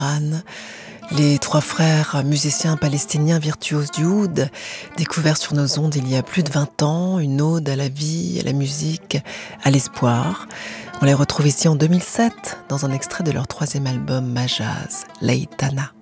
Anne, les trois frères musiciens palestiniens virtuoses du oud, découverts sur nos ondes il y a plus de 20 ans, une ode à la vie, à la musique, à l'espoir. On les retrouve ici en 2007, dans un extrait de leur troisième album Majaz, Leïtana.